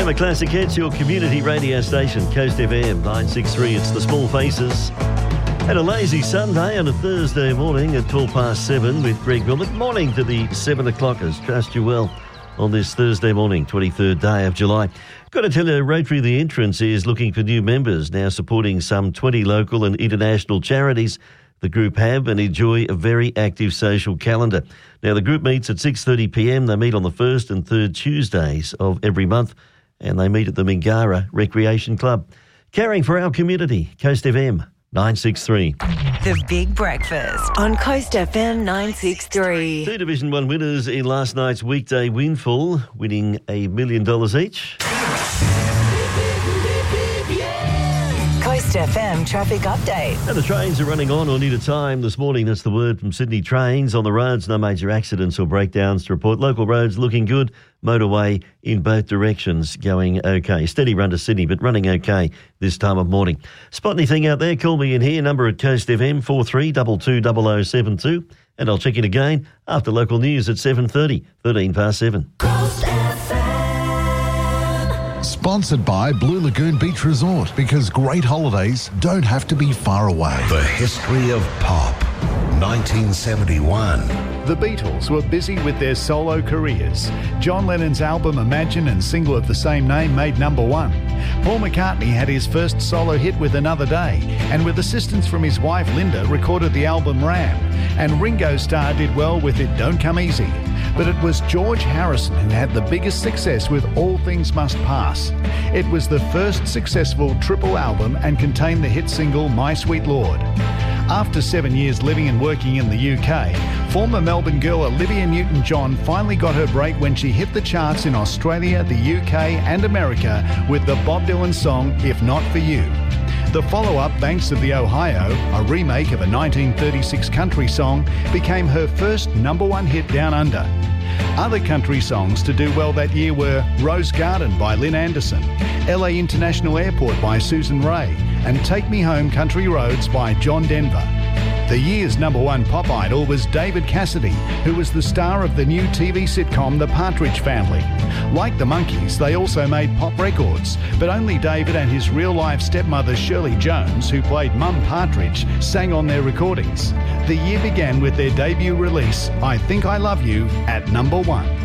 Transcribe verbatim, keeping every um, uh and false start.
September Classic Hits, your community radio station, Coast F M nine sixty-three. It's the Small Faces. And a lazy Sunday on a Thursday morning at twelve past seven with Greg Wilmot. Morning to the seven o'clockers. Trust you well on this Thursday morning, twenty-third day of July. Got to tell you, Rotary The Entrance is looking for new members, now supporting some twenty local and international charities. The group have and enjoy a very active social calendar. Now, the group meets at six thirty p m. They meet on the first and third Tuesdays of every month, and they meet at the Mingara Recreation Club. Caring for our community, Coast F M nine sixty-three. The Big Breakfast on Coast F M nine sixty-three. Two Division one winners in last night's weekday windfall, winning a million dollars each. Coast F M traffic update. And the trains are running on or near time this morning. That's the word from Sydney Trains. On the roads, no major accidents or breakdowns to report. Local roads looking good. Motorway in both directions going okay. Steady run to Sydney, but running okay this time of morning. Spot anything out there, call me in here. Number at Coast F M, four three two two zero zero seven two. And I'll check in again after local news at seven thirty, thirteen past seven. Coast F M. Sponsored by Blue Lagoon Beach Resort, because great holidays don't have to be far away. The history of pop, nineteen seventy-one. The Beatles were busy with their solo careers. John Lennon's album Imagine and single of the same name made number one. Paul McCartney had his first solo hit with Another Day, and with assistance from his wife Linda, recorded the album Ram. And Ringo Starr did well with It Don't Come Easy. But it was George Harrison who had the biggest success with All Things Must Pass. It was the first successful triple album and contained the hit single My Sweet Lord. After seven years living and working in the U K, former Melbourne girl Olivia Newton-John finally got her break when she hit the charts in Australia, the U K and America with the Bob Dylan song If Not For You. The follow-up, Banks of the Ohio, a remake of a nineteen thirty-six country song, became her first number one hit down under. Other country songs to do well that year were Rose Garden by Lynn Anderson, L A International Airport by Susan Raye, and Take Me Home Country Roads by John Denver. The year's number one pop idol was David Cassidy, who was the star of the new T V sitcom The Partridge Family. Like the Monkees, they also made pop records, but only David and his real-life stepmother Shirley Jones, who played Mum Partridge, sang on their recordings. The year began with their debut release, I Think I Love You, at number one.